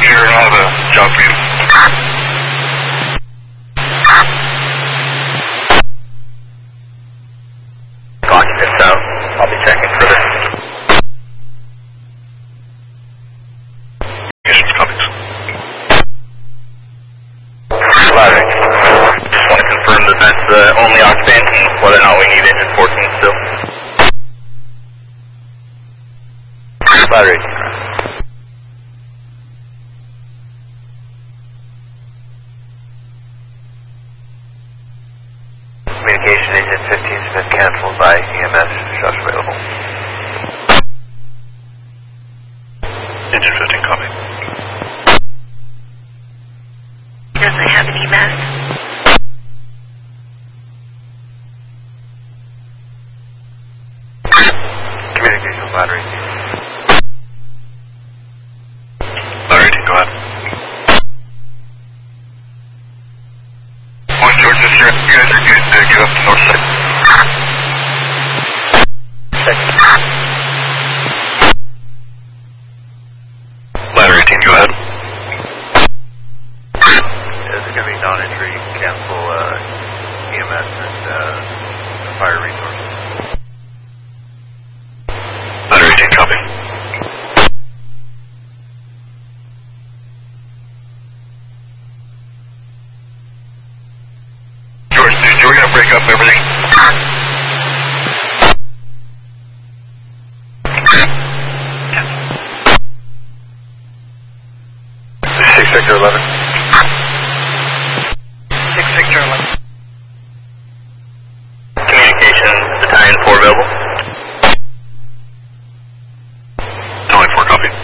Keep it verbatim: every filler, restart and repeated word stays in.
Here, I'll have a job for you. Blocking this out. I'll be checking further. Communications coming. Ladder. Just want to confirm that that's the only occupant and whether or not we need engine fourteen still. Ladder. Communication engine fifteen's been cancelled by E M S. Shots available. Engine fifteen coming. Does it have an E M S? Communication with ladder eighteen. Ladder eighteen, go ahead. Point George, this year, you guys are good to give up the north side. Ladder eighteen, go ahead. This is going to be non-entry, cancel uh, E M S and uh, fire resources. Ladder eighteen, copy. George, dude, we're going to break up everything. six Victor eleven. Six Victor eleven. Communication, battalion four available. Battalion four, copy.